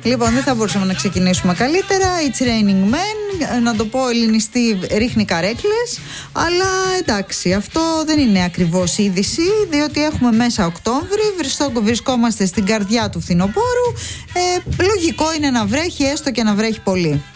Λοιπόν, δεν θα μπορούσαμε να ξεκινήσουμε καλύτερα. It's raining men. Να το πω ελληνιστή, ρίχνει καρέκλες. Αλλά εντάξει, αυτό δεν είναι ακριβώς είδηση, διότι έχουμε μέσα Οκτώβρη, βρισκόμαστε στην καρδιά του φθινοπόρου. Λογικό είναι να βρέχει, έστω και να βρέχει πολύ.